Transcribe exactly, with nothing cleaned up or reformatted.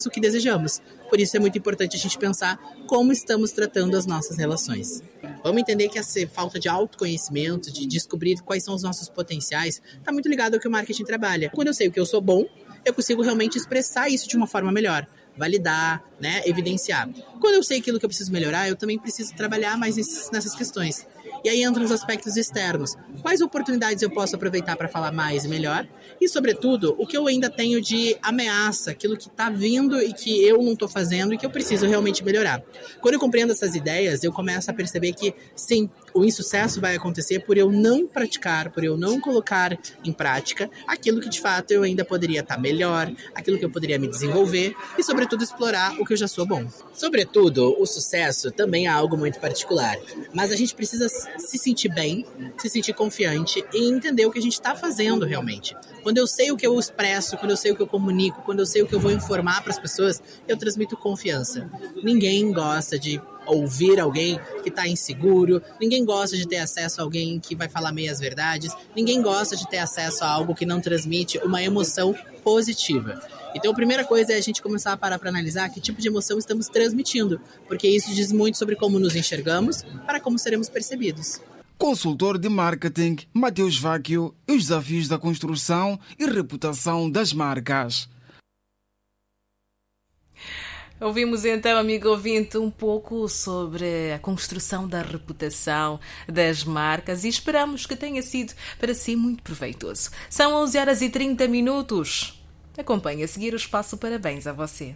isso que desejamos. Por isso é muito importante a gente pensar como estamos tratando as nossas relações. Vamos entender que essa falta de autoconhecimento, de descobrir quais são os nossos potenciais, está muito ligado ao que o marketing trabalha. Quando eu sei o que eu sou bom, eu consigo realmente expressar isso de uma forma melhor. Validar, né, evidenciar. Quando eu sei aquilo que eu preciso melhorar, eu também preciso trabalhar mais nessas questões. E aí entram os aspectos externos. Quais oportunidades eu posso aproveitar para falar mais e melhor? E, sobretudo, o que eu ainda tenho de ameaça, aquilo que está vindo e que eu não estou fazendo e que eu preciso realmente melhorar. Quando eu compreendo essas ideias, eu começo a perceber que, sim, o insucesso vai acontecer por eu não praticar, por eu não colocar em prática aquilo que, de fato, eu ainda poderia estar melhor, aquilo que eu poderia me desenvolver e, sobretudo, explorar o que eu já sou bom. Sobretudo, o sucesso também é algo muito particular, mas a gente precisa se sentir bem, se sentir confiante e entender o que a gente está fazendo realmente. Quando eu sei o que eu expresso, quando eu sei o que eu comunico, quando eu sei o que eu vou informar para as pessoas, eu transmito confiança. Ninguém gosta de ouvir alguém que está inseguro, ninguém gosta de ter acesso a alguém que vai falar meias verdades, ninguém gosta de ter acesso a algo que não transmite uma emoção positiva. Então a primeira coisa é a gente começar a parar para analisar que tipo de emoção estamos transmitindo, porque isso diz muito sobre como nos enxergamos para como seremos percebidos. Consultor de marketing, Mateus Váquio, e os desafios da construção e reputação das marcas. Ouvimos então, amigo ouvinte, um pouco sobre a construção da reputação das marcas e esperamos que tenha sido para si muito proveitoso. São onze horas e trinta minutos. Acompanhe a seguir o espaço Parabéns a você.